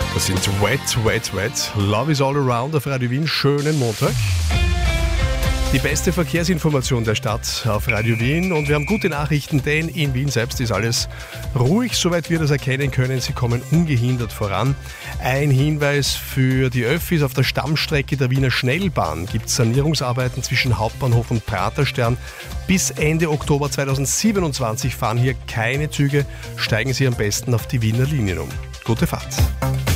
Das sind Wet, Wet, Wet. Love is all around auf Radio Wien. Schönen Montag. Die beste Verkehrsinformation der Stadt auf Radio Wien. Und wir haben gute Nachrichten, denn in Wien selbst ist alles ruhig, soweit wir das erkennen können. Sie kommen ungehindert voran. Ein Hinweis für die Öffis: auf der Stammstrecke der Wiener Schnellbahn gibt es Sanierungsarbeiten zwischen Hauptbahnhof und Praterstern. Bis Ende Oktober 2027 fahren hier keine Züge. Steigen Sie am besten auf die Wiener Linien um. Gute Fahrt.